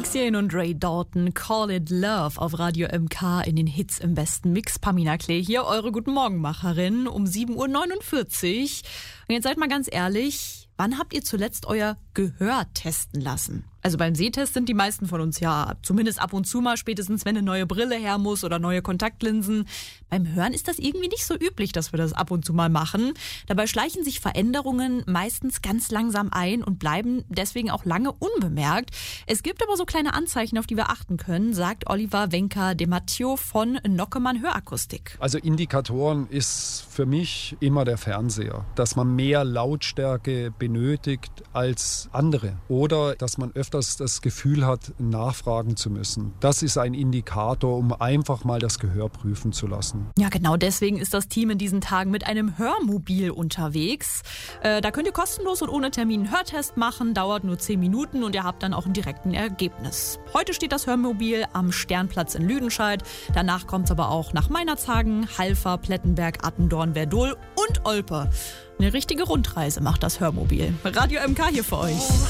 Exien und Ray Dalton, Call It Love auf Radio MK in den Hits im besten Mix. Pamina Klee hier, eure Guten Morgenmacherin um 7.49 Uhr. Und jetzt seid mal ganz ehrlich, wann habt ihr zuletzt euer Gehör testen lassen? Also beim Sehtest sind die meisten von uns ja zumindest ab und zu mal, spätestens wenn eine neue Brille her muss oder neue Kontaktlinsen. Beim Hören ist das irgendwie nicht so üblich, dass wir das ab und zu mal machen. Dabei schleichen sich Veränderungen meistens ganz langsam ein und bleiben deswegen auch lange unbemerkt. Es gibt aber so kleine Anzeichen, auf die wir achten können, sagt Oliver Wenker-Demathieu von Nockemann Hörakustik. Also Indikatoren ist für mich immer der Fernseher, dass man mehr Lautstärke benötigt als andere oder dass man öfters das Gefühl hat, nachfragen zu müssen. Das ist ein Indikator, um einfach mal das Gehör prüfen zu lassen. Ja, genau deswegen ist das Team in diesen Tagen mit einem Hörmobil unterwegs. Da könnt ihr kostenlos und ohne Termin einen Hörtest machen, dauert nur 10 Minuten und ihr habt dann auch ein direkten Ergebnis. Heute steht das Hörmobil am Sternplatz in Lüdenscheid. Danach kommt es aber auch nach Meinerzhagen, Halver, Plettenberg, Attendorn, Verdol und Olpe. Eine richtige Rundreise macht das Hörmobil. Radio MK hier für euch.